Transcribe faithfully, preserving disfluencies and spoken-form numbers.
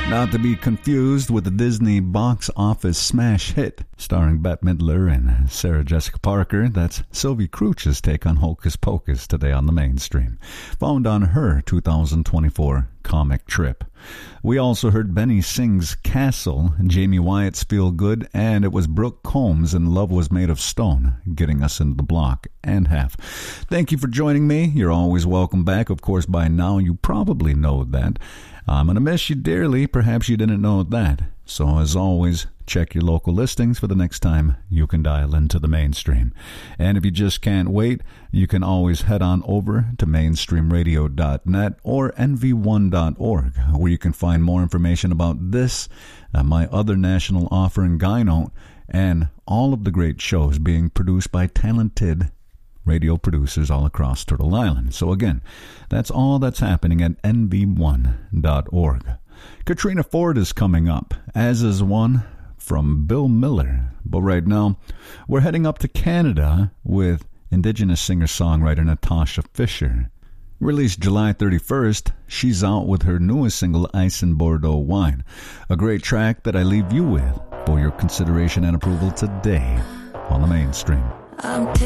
Not to be confused with the Disney box office smash hit starring Bette Midler and Sarah Jessica Parker. That's Sylvie Crouch's take on Hocus Pocus today on the mainstream, found on her two thousand twenty-four comic trip. We also heard Benny Sings Castle, Jamie Wyatt's Feel Good, and it was Brooke Combs and Love Was Made of Stone, getting us into the block and half. Thank you for joining me. You're always welcome back. Of course, by now you probably know that. I'm going to miss you dearly. Perhaps you didn't know that. So as always, check your local listings for the next time you can dial into the mainstream. And if you just can't wait, you can always head on over to mainstream radio dot net or N V one dot org, where you can find more information about this, uh, my other national offering, Gyno, and all of the great shows being produced by talented radio producers all across Turtle Island. So again, that's all that's happening at N V one dot org. Katrina Ford is coming up, as is one from Bill Miller. But right now, we're heading up to Canada with Indigenous singer-songwriter Natasha Fisher. Released July thirty-first, she's out with her newest single, Ice and Bordeaux Wine. A great track that I leave you with for your consideration and approval today on the mainstream. I'm